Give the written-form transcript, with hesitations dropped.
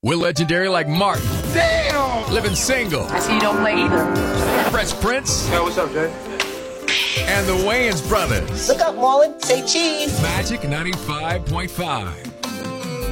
We're legendary like Martin. Damn! Living Single. I see you don't play either. Fresh Prince. Yo, what's up, Jay? And the Wayans Brothers. Look up, Marlon. Say cheese. Magic 95.5.